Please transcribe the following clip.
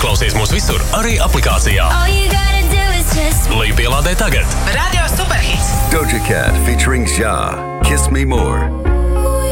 Klausies mūs visur, arī aplikācijā. Lejpielādē tagad. Radio Superhits. Doja Cat featuring Ja, Kiss Me More.